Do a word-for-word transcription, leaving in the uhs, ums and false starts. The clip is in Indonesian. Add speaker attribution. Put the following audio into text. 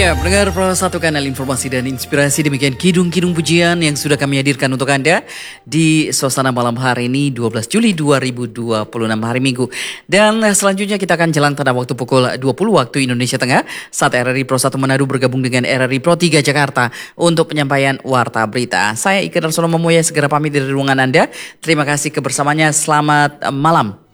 Speaker 1: Ya, pendengar Pro satu Kanal Informasi dan Inspirasi, demikian kidung-kidung pujian yang sudah kami hadirkan untuk Anda di suasana malam hari ini dua belas Juli dua ribu dua puluh enam hari Minggu. Dan selanjutnya kita akan jalan pada waktu pukul dua puluh waktu Indonesia Tengah saat R R I Pro satu Manado bergabung dengan R R I Pro tiga Jakarta untuk penyampaian Warta Berita. Saya Ika Darsono Memoya segera pamit dari ruangan Anda. Terima kasih kebersamanya, selamat malam.